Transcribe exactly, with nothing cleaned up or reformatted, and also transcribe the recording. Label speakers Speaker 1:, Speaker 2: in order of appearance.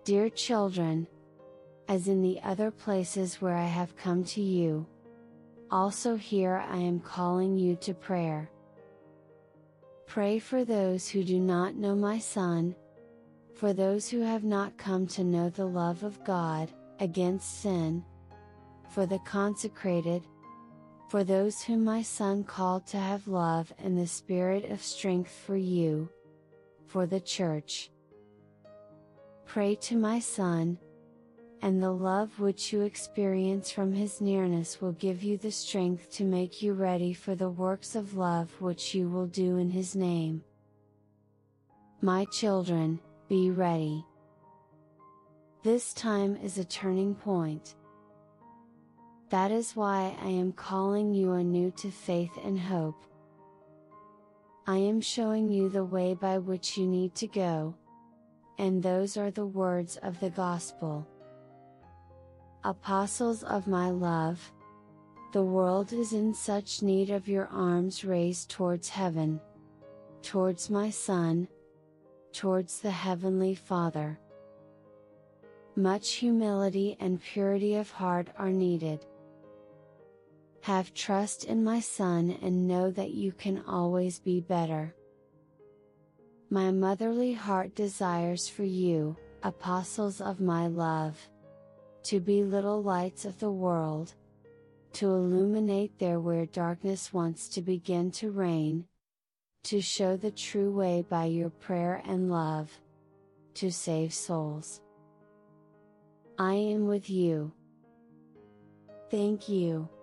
Speaker 1: Dear children, as in the other places where I have come to you, also here I am calling you to prayer. Pray for those who do not know my Son, for those who have not come to know the love of God, against sin, for the consecrated, for those whom my Son called to have love and the spirit of strength for you, for the Church. Pray to my Son, and the love which you experience from His nearness will give you the strength to make you ready for the works of love which you will do in His name. My children, be ready. This time is a turning point. That is why I am calling you anew to faith and hope. I am showing you the way by which you need to go, and those are the words of the Gospel. Apostles of my love, the world is in such need of your arms raised towards heaven, towards my Son, towards the Heavenly Father. Much humility and purity of heart are needed. Have trust in my Son and know that you can always be better. My motherly heart desires for you, apostles of my love, to be little lights of the world, to illuminate there where darkness wants to begin to reign, to show the true way by your prayer and love, to save souls. I am with you. Thank you.